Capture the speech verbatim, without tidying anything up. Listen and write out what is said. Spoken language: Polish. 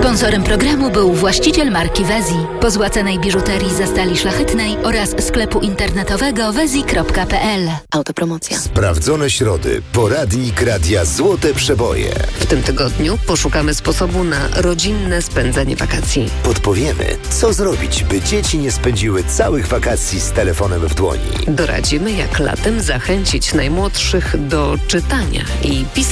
Sponsorem programu był właściciel marki Wezi, pozłacanej biżuterii ze stali szlachetnej oraz sklepu internetowego wezi kropka pe el. Autopromocja. Sprawdzone środy. Poradnik Radia Złote Przeboje. W tym tygodniu poszukamy sposobu na rodzinne spędzenie wakacji. Podpowiemy, co zrobić, by dzieci nie spędziły całych wakacji z telefonem w dłoni. Doradzimy, jak latem zachęcić najmłodszych do czytania i pisania.